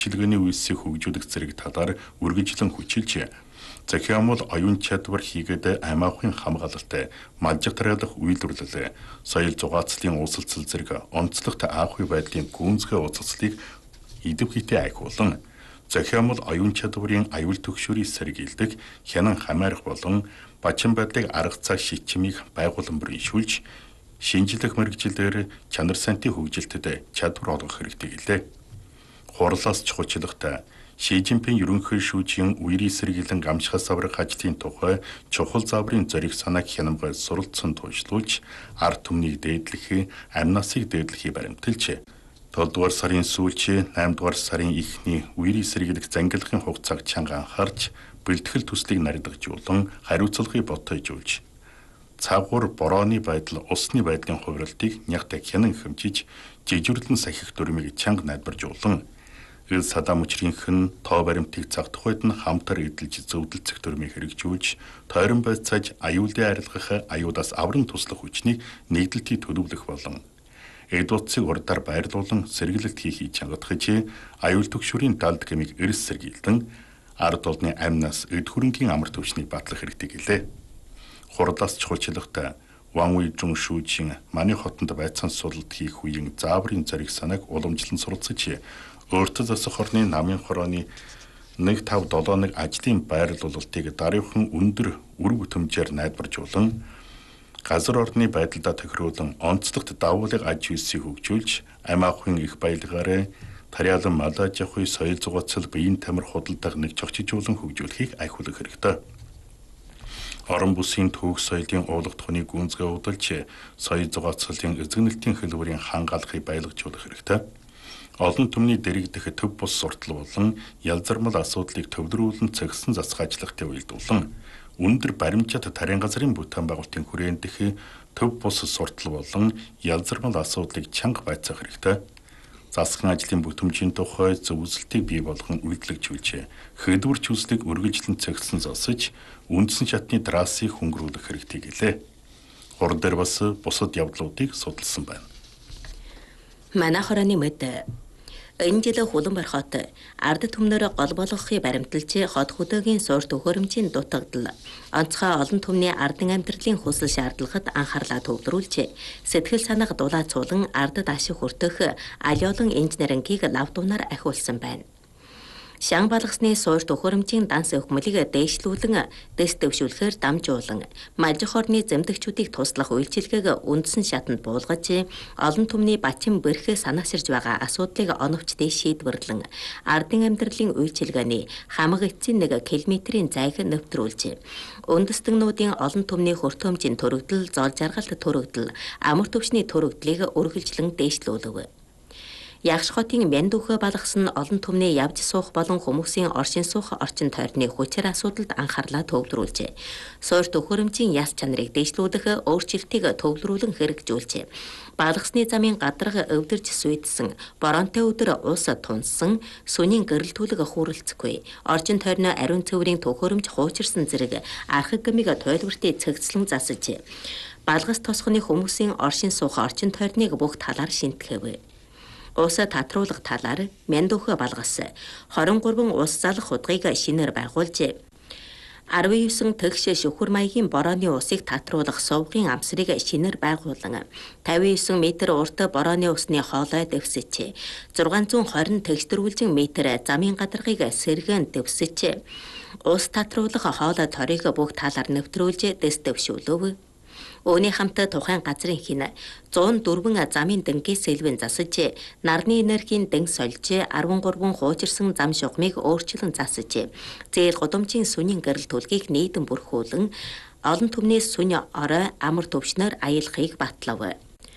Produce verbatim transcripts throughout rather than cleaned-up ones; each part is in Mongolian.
чилгээний үйлсийг хөгжүүлэх зэрэг талаар үргэлжлэн хүчилж, захиамол оюун чадвар хийгээд аймагын хамгаалалт, малжиг тариалах үйлдвэрлэл, соёл зугаацлын уулзалцал зэрэг онцлогт аавхын байдлын гүнзгий уулзалцлыг идэвхтэй айхуулан, захиамол оюун чадварын аюул төгшөрийг сэргийлдэг хянан хамаарах болон бачин байдлыг арга цаа шичмийг байгуулан бүрийшүүлж, шинжлэх мэрэгчлэлээр чанар сантын хөгжилтэд чадвар олгох хэрэгтэй гэлээ. Хурлаас чухалчлахтай Ши Жинпин ерөнхий шүүжийн үерийн сэргийлэн гамшихаас аврах ажлын тухай чухал зааврын зориг санааг хянамгай суралцсан туйшлуулж, ард түмнийг дээдлэх, амь насыг дээдлэхийг баримталж, долдугаар сарын сүүлчээ наймдугаар сарын ихний үерийн сэргийлэх зангилахын хугацааг чанга анхаарч, бэлтгэл төслийг нарийдагжуулан хариуцлагыг ботойжуулж, цаагуур борооны байдал, усны байдлын хувиралтыг нягтай хянан хэмжиж, жижирлэн сахих дүрмийг чанга найдваржуулан, ил садам учрынх нь тоо баримтыг цаг тухайд нь хамтар эдэлж зөвдөлцөх дүрмийг хэрэгжүүлж, тойрон байцааж аюулын арилгах, аюулаас авран туслах хүчнийг нэгдэлтийг төлөвлөх болон эд утсыг урдаар байрлуулан сэргийлэлт хийхийг чангадахж, аюул төгшөрийн далд гэмиг эрс сэргийлэн, ард олны амнаас эд хөрөнгийн амар төвчнийг батлах хэрэгтэй гэлээ. Хурлаас чухалчлахтай Ван Уйжун шүүжийн Маний хотонд байцаан суулалт хийх үеийн зааврын зориг санааг уламжлан суралцаж, өөртөө засах орны намын хорооны нэг тав долооныг ажлын байрлуулалтыг дараахан өндөр үр бүтэмжээр найдваржуулан, газар орны байдалдаа тохируулан онцлогт давуулыг аж үйлсийг хөгжүүлж, аймагын их баялгаараа тариалан малаж явахын соёл зугаацал биеийн тамир худалдааг нэг чогчжуулан хөгжүүлэхийг айхуулах хэрэгтэй. Орон бүсийн төвөг соёлын уулгадахны гүнзгий удалж, соёл зугаацлын эзэгнэлтийн хэлбэрийн хангаалахыг баялагжуулах хэрэгтэй. Олон түмний дэрэгдэх төв бус суртал болон ялзармал асуудлыг төвлөрүүлэн цэгсэн засах ажиллагтай уялдуулан, өндөр баримжат тарийн газрын бүтээн байгуулалтын хүрээндх төв бус суртал болон ялзармал асуудлыг чанга байцаах хэрэгтэй. Засгийн ажлын бүтэмжийн тухай зөвлөлтийг бий болгон үйлдвэрлэж, хөдөлмөрч хүслийг үргэлжлэн цэгсэн засаж, үндсэн шатны трассыг хөнгөрүүлэх хэрэгтэй гэлээ. Хурд дээр бас бусад явдлуудыг судалсан байна. Манай хорооны мэд энэ жил Хуланбар хот ард түмнөр гол болгохыг баримталж, хот хөдөөгийн суур төхөөрөмжийн дутагдал, онцгой олон түмний ардын амьдралын хүсэл шаардлагад анхаарлаа төвлөрүүлж, сэтгэл санааг дулаацуулан ардад ашиг хүртэх алиолон инженерингийг лавдуунаар ахиулсан байна. Шан балгасны суур төхөөрөмжийн данс өхмөлийг дээшлүүлэн, дэс дэвшүүлэхээр дамжуулан, малжих орны зэмдэгчүүдийг туслах үйлчилгээг үндсэн шатанд буулгаж, олон түмний бачин бэрхээ санаасирж байгаа асуудлыг оновчтой шийдвэрлэн, ардын амьдралын үйлчилгээний хамаг эцсийн нэг километрийн зайг нэвтрүүлж, үндэстэгнүүдийн олон түмний хөртөмжийн төрөгдөл, зол жаргалт төрөгдөл, амар төвчний төрөгдлийг үргэлжлэн дээшлүүлв. Ягш хотын Мяндүхэ балгас нь олон түмний явж суух болон хүмүүсийн оршин суух орчин тойрны хүчээр асуудалд анхаарлаа төвлөрүүлжээ. Суур төхөөрөмжийн яс чанарыг дэвшлүүлэх өөрчлөлтийг төвлөрүүлэн хэрэгжүүлжээ. Балгасны замын гадарга өвдөрж сүйдсэн, боронтой өдөр ус тунсан, сүнийн гэрэлтүүлэг хүүрэлцэхгүй, орчин тойрны ариун цэврийн төхөөрөмж хуучирсан зэрэг архаг гмиг тойлбортыг цэгцлэн засаж, балгас тосхны хүмүүсийн оршин суух орчин тойрныг бүх талаар шинтгэв. Ус татруулах талаар Мяндүхэ балгас хорин гурван ус залах худгыг шинээр байгуулжээ. арван девять тэгш шүхүр маягийн борооны усыг татруулах сувгын амсрыг шинээр байгуулан, тавин девять метр урт борооны усны хоолой дэвсэж, зургаан зуун хорин тэгштрүүлжин метр замын гадаргыг сэргэн дэвсэж, ус татруулах хоолой торыг бүх талаар нэвтрүүлж дэс дэвшүүлв. Өөний хамт тухайн газрын хин зуун дөрвөн замын дэнгээс сэлвэн засаж, нарны энергийн дэн сольж, арван гурван хуучирсан зам шугамыг өөрчлөн засаж, зээл гудамжийн сүнийн гэрэл түлгийг нийтэн бүрхүүлэн, олон түмнээс сүн орой амар төвчнөр аялахыг батлав.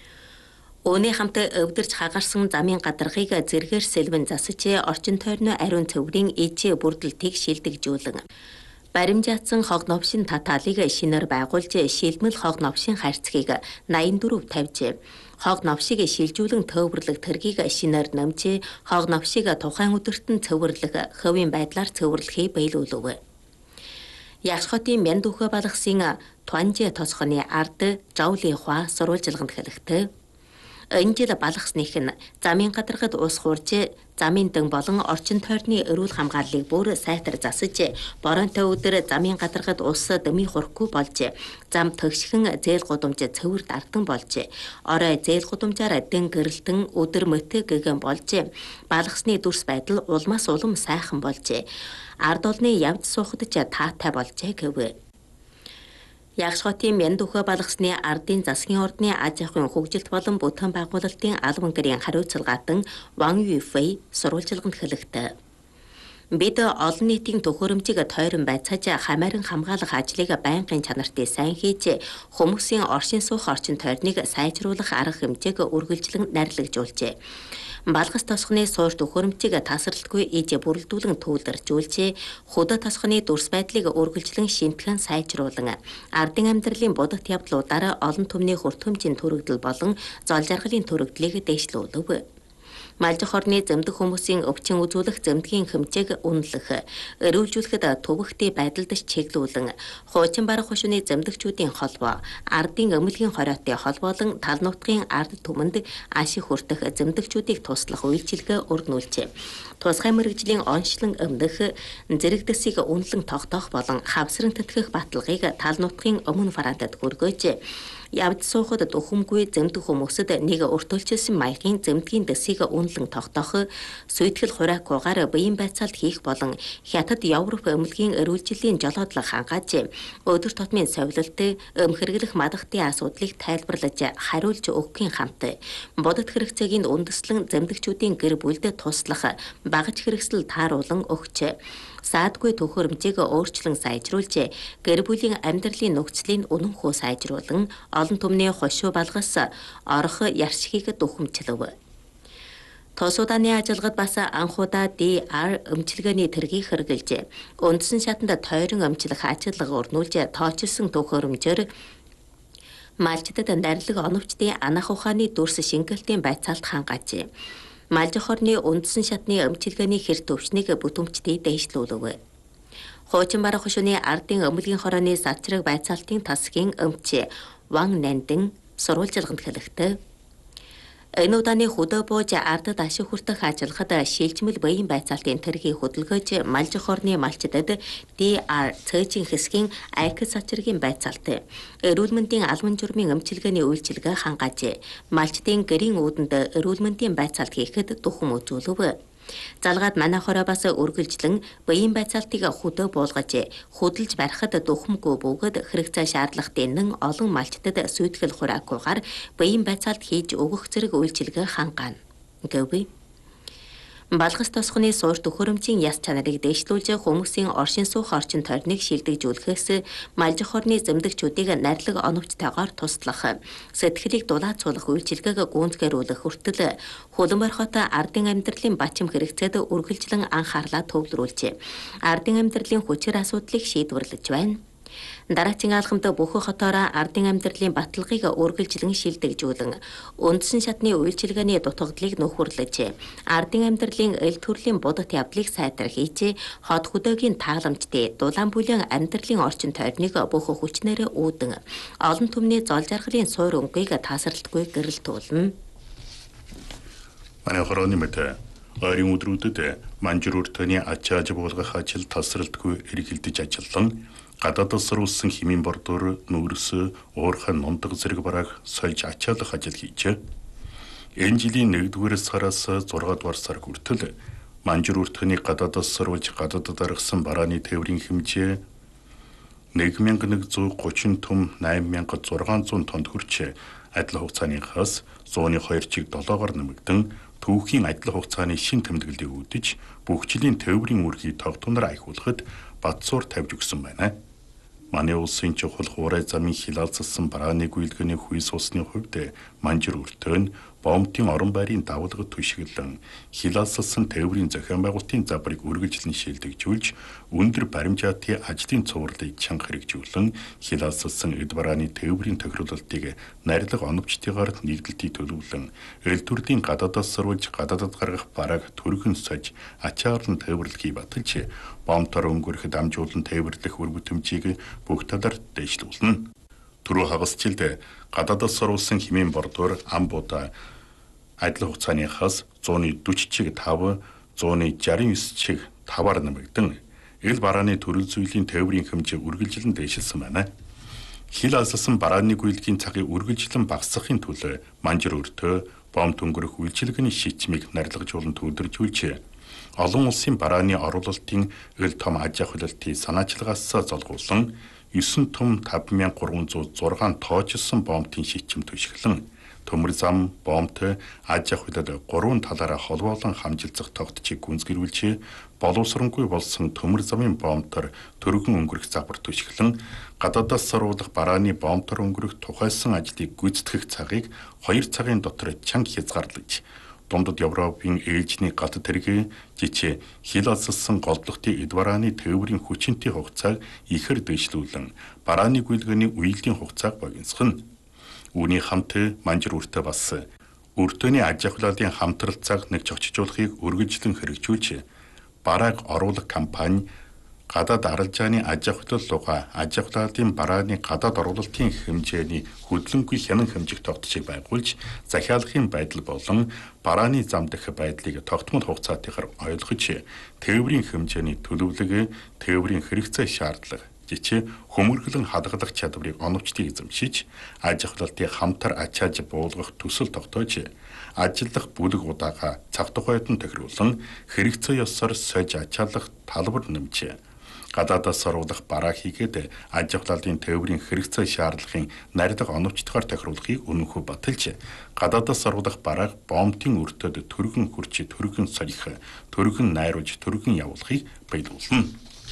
Өөний хамт өвдөрч хагарсан замын гадаргыг зэргээр сэлвэн засаж, орчин тойрны ариун цэврийн ижээ бүрдэлтийг шилдэгжүүлэн, баримжаатсан хог новшин татаалыг шинээр байгуулж, шилмэл хог новшин харьцгийг найман дөрөв тавьж, хог новшиг шилжүүлэн төвөрлөх тэргийг шинээр нэмж, хог новшиг тухайн өдөрт нь цэвэрлэх, хувийн байдлаар цэвэрлэхийг биелүүлв. Ягш хотын Мяндүхэ балгасын Туанжи тосхоны ард Жавли хва сурвалжилганд хэлэхдээ, Энэ жил балгасных нь замын гадаргад ус хуурж, замын дан болон орчин тойрны эрүүл хамгааллыг бүр сайтар засаж, боронтой өдөр замын гадаргад ус дэмий хурахгүй болж, зам төгшгөн зээл гудамж цэвэр дартан болж, орой зээл гудамжаар дэн гэрэлтэн өдөр мөтө гэгэн болж, балгасны дүрс байдал улмаас улам сайхан болж, ард олны явж суухад ч таатай болжээ гэв. Ягш хотын Мяндүхэ балгасны ардын засгийн ордны аж ахуйн хөгжилт болон бүтээн байгуулалтын албан гэрийн хариуцлагаатан Ван Юйфэй сурвалжилганд хэлэхдээ бид олон нийтийн төхөөрөмжийг тойрон байцааж хамааран хамгаалах ажлыг байнгын чанартай сайн хийж хүмүүсийн оршин суух орчин тойрныг сайжруулах арга хэмжээг үргэлжлэн найрлагжуулжээ. Балгас тосгоны суур төхөөрөмжийг тасралтгүй ээж бүрэлдүүлэн төвлөржүүлж, худал тосгоны дүрс байдлыг үргэлжлэн шинтгэн сайжруулан, ардын амьдралын будагт явдлуудаар олон түмний хүртэмжийн төрөгдөл болон зол жаргалын төрөгдлийг дэвшлүүлв. Малжих орны зэмдэх хүмүүсийн өвчин үзүүлэх зэмдгийн хэмжээг үнэлэх, эрүүлжүүлэхэд төвөгтэй байдалд чиглүүлэн, хуучин барах хушууны зэмдэгчүүдийн холбоо, ардын өмөлгийн хороотой холбоолон тал нутгийн ард түмэнд ашиг хүртэх зэмдэгчүүдийг туслах үйлчилгээ өргөнүүлжээ. Тусгай мэргэжлийн онцлон өмнөх зэрэг дэсийг үнэлэн тогтоох болон хавсран тэтгэх баталгаыг тал нутгийн өмнө фарантад хүргөөж, явж суухад дөхөмгүй зэмдэх хүмүүсд нэг өртөлчилсөн маягийн зэмдгийн дэсийг үнэлэн тогтоох, сүйтгэл хураакуугаар биеийн байцаалт хийх болон хятад Европ өмөлгийн эрүүлжлийн жолоодлого хангааж, өдөр тутмын совилолт, өмхэргэлэх мадахтын асуудлыг тайлбарлаж хариулж өгөхийн хамт, бодит хэрэгцээг үндэслэн зэмдэгчүүдийн гэр бүлд туслах, багаж хэрэгсэл тааруулан өгч, саадгүй төхөөрөмжийг өөрчлөн сайжруулж, гэр бүлийн амьдралын нөхцөлийг үнэнхүү сайжруулан, олон түмний хошуу балгас орох яршихыг дөхөмжлөв. Тос удааны ажиллагад бас анхудаа ди ар өмчилгээний тэргийг хэрэгжилж, үндсэн шатанд тойрон өмчлөх ажиллага өрнүүлж, тоочилсон төхөөрөмжөөр малчдад найрлаг оновчдын анх ухааны дүрс шингэлтийн байцаалт хангаажээ. Малжих орны үндсэн шатны өмчилгээний хэр төвчнийг бүтэмжтэй дэвшлүүлв. Хуучин барах хушууны ардын өмөлгийн хорооны савчраг байцаалтын тасгийн өмч Ван Нандин сурвалжилганд хэлэхдээ энэ удааны хөдөө бууж ардад ашиг хүртэх ажиллахад шилжмэл биеийн байцаалтын тэргийг хөдөлгөөж, малжих орны малчдад ди ар цэжин хэсгийн айкс савчрагийн байцаалт, эрүүл мэндийн албан журмын өмчилгээний үйлчилгээ хангаажээ. Малчдын гэрийн үүдэнд эрүүл мэндийн байцаалт хийхэд дөхөм үзүүлв. Залгаад манай хороо бас үргэлжлэн биеийн байцаалтыг хөдөө буулгаж, хөдөлж барихад дөхөмгүй бөгөөд хэрэгцээ шаардлагатай нэн олон малчдад сүйтгэл хураакуугаар биеийн байцаалт хийж өгөх зэрэг үйлчилгээ хангаана гэв. Балгас тосгоны суур төхөөрөмжийн яс чанарыг дэвшлүүлж, хүмүүсийн оршин суух орчин тойрныг шилдэгжүүлэхээс малжих орны зэмдэгчүүдийг найрлаг оновчтойгоор туслах, сэтгэлийг дулаацуулах үйлчилгээг гүйцэтгүүлэх хүртэл хөлөн борхотой ардын амьдралын бачим хэрэгцээд үргэлжлэн анхаарлаа төвлөрүүлжээ. Ардын амьдралын хүчээр асуудлыг шийдвэрлэж байна. Дараачийн алхамд бүх хотоороо ардын амьдралын баталгааг үргэлжлэн шилдэгжүүлэн, үндсэн шатны үйлчилгээний дутагдлыг нөхөрлөж, ардын амьдралын эл төрлийн будагт явдлыг сайтар хийж, хот хөдөөгийн тааламжтай дулаан бүлээн амьдралын орчин тойрныг бүх хүчнээрээ үүдэн, олон түмний зол жаргалын суур өнгөийг тасралтгүй гэрэлтүүлнэ. Манай хорооны мэт ойрын өдрүүдэд манжир өртөний ачааж буулгах ажил тасралтгүй эргэлдэж ажиллан, гадаадас сурвалсан хэмээн бордоор нүүрс уурхай нундаг зэрэг барааг сольж ачаалах ажил хийжээ. Энэ жилийн нэгдүгээр сараас зургаадугаар сар хүртэл манжир өртөний гадаадас сурвалж гадаадад аргасан барааны тээврийн хэмжээ нэг мянга нэг зуун гучин том найман мянга зургаан зуун тонд хүрч адил хугацааныхаас зууны хоёр чиг долоогоор нэмэгдэн түүхийн адил хугацааны шин тэмдэглэлийг үүдэж бүх жилийн тээврийн үргийг тогтмоор айхуулахад бадсуур тавьж өгсөн байна. Манай улсын чухал хуурай замын хилаалцсан барааны гүйлгэний хүйс усны хувьд манжир өртөө нь бомтын орон байрын давалгад түшиглэн хилаалцсан тээврийн зохион байгуулалтын забрыг үргэлжлэн шилдэгжүүлж өндөр баримжаатын ажлын цувралыг чанга хэрэгжүүлэн хилаалцсан эд барааны тээврийн тохиролтыг найрлаг оновчтойгоор нийлдэлтийг төлөвлөн эл төрлийн гадаадас сурвалж гадаадад гаргах барааг төргөн сож ачаарлан тээвэрлэхий баталж бомтоор өнгөрөх дамжуулан тээвэрлэх үр бүтэмжийг бүх талаар дэвшлүүлнэ. Түрүү хагасжилд гадаадас сурвалсан хэмээн бордоор ам буудаа Адил хугацааныхаас зууны дөрвөн чиг тав, зууны шестдесет и девять чиг таваар нэмэгдэн ил барааны төрөл зүйлийн тээврийн хэмжээ үргэлжлэн дээшилсэн байна. Хил алсалсан барааны гүйлгийн цагийг үргэлжлэн багасгахын төлөө манжир өртөө, бомб түнгэрэх үйлчилгээний шийдвэрийг нарилгажуулан төвлөржүүлжээ. Олон улсын барааны оруулалтын ил том аж ахуй хөлөлтийн санаачлагаас золгуулсан девять том тавь мянга гурван зуун зургаан тоочилсон бомбын шийдвэр төшөглөн төмөр зам, бомбтой аж ахуй хөлөд гурван талаараа холбоолон хамжилцах тогтчийг гүнзгийрүүлж боловсронгүй болсон төмөр замын бомбтор төргөн өнгөрөх загвар төшөглөн гадаадаас саруулах барааны бомбтор өнгөрөх тухайсан ажлыг гүйцэтгэх цагийг хоёр цагийн дотор чанга хязгаарлаж дундад Европын ээлжний галт тэрэг жичээ хил алсалсан голдлогтын эд барааны тээврийн хүчинтэй хугацааг ихэр дэвшлүүлэн барааны гүйлгээний үеийн хугацааг богиносгоно. Үүний хамт манжир өртөө бас өртөөний аж ахуйлын хамтралцааг нэг чогчжуулахыг үргэлжлэн хэрэгжүүлж барааг оруулах кампани гадаад арилжааны аж ахуйлал луга аж ахуйлын барааны гадаад оруулалтын хэмжээний хөдөлгөөнгүй хянан хэмжих тогтцыг байгуулж захиалгын байдал болон барааны зам дэх байдлыг тогтмол хугацаатайгаар ойлгож тээврийн хэмжээний төлөвлөгөө тээврийн хэрэгцээ шаардлага жичээ хөмөргөлөн хадгалах чадварыг оновчтыг эзэмшиж аж ахуйлалтыг хамтар ачааж буулгах төсөл тогтоож ажиллах бүлэг удаага цаг тухайд нь тохируулан хэрэгцээ ёсоор сольж ачаалах талбар нэмжээ. Гадаадаас оруулах бараа хийгээд аж ахуйлын тээврийн хэрэгцээ шаардлагын нарийнх оновчтойгоор тохируулахыг өмнөхөө баталж гадаадаас оруулах барааг бомбын өртөөд төргөн хурч төргөн солих төргөн найруулж төргөн явуулахыг баялуулна.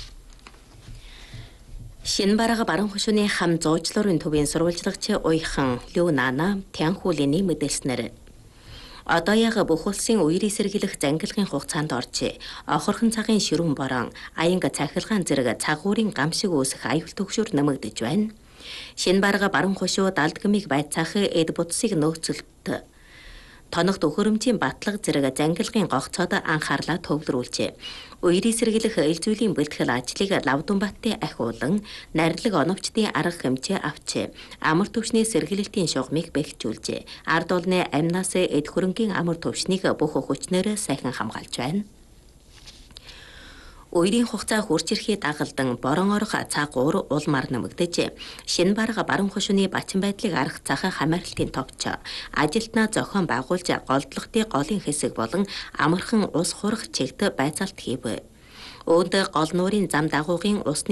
Шинэ бараага баруун хошууны хам зоожлорын төвийн сурвалжлагч Уйхан Люнана Тянхуулины мэдээлснээр одоо яг бүх улсын үерийг сэргийлэх зангилгын хугацаанд орж охорхон цагын ширүүн борон аянга цахилгаан зэрэг цагуурын гам шиг үүсэх аюул төгшөр нэмэгдэж байна. Шинэ бараага баруун хошуу далдгамыг байцаах эд будсыг нөөцөлт тоног төхөөрөмжийн батлага зэрэг зангилгын гогцоод анхаарлаа төвлөрүүлжээ. Үерийг сэргийлэх ил зүйлийн бэлтгэл ажлыг Лавдунбаттын ахиулан нарилга оновчтын арга хэмжээ авчээ. Амар төвшний сэргийлэлтийн шугамыг бэхжүүлжээ. Ард олны амнаас эд хөрөнгийн амар төвшнийг бүх хүчнээр сайхан хамгаалж байна. Үерийн хугацаа хурц ирэхий дагалдан борон орох цагуур улмаар нэмэгдэж шинэ бараага баруун хошууны бачин байдлыг арах цахаа хамааралтын товч ажилтнаа зохион байгуулж голдлогтын голын хэсэг болон амархан ус хурах чигт байцаалт хийв. Өөд гол нуурын зам дагуугын усны